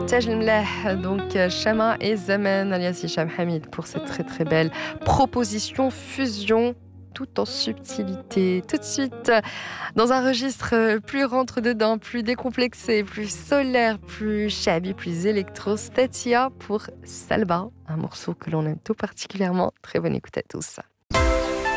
Taj Mleh, donc Shama et Zaman, alias Hicham Hamid, pour cette très très belle proposition fusion tout en subtilité. Tout de suite, dans un registre plus rentre-dedans, plus décomplexé, plus solaire, plus shabby, plus électro, Statia pour Salba, un morceau que l'on aime tout particulièrement. Très bonne écoute à tous.